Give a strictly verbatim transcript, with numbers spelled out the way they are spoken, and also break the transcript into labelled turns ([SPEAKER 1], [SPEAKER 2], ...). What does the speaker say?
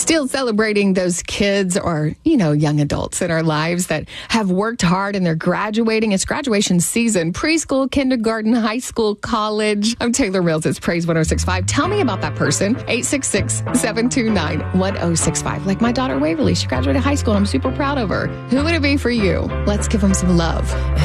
[SPEAKER 1] Still celebrating those kids or, you know, young adults in our lives that have worked hard and they're graduating. It's graduation season, preschool, kindergarten, high school, college. I'm Taylor Mills. It's Praise one oh six point five. Tell me about that person. eight six six, seven two nine, one oh six five. Like my daughter Waverly, she graduated high school and I'm super proud of her. Who would it be for you? Let's give them some love.